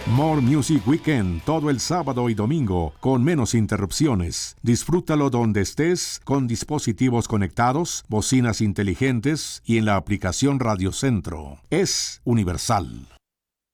More Music Weekend todo el sábado y domingo con menos interrupciones. Disfrútalo donde estés con dispositivos conectados, bocinas inteligentes y en la aplicación Radio Centro. Es universal.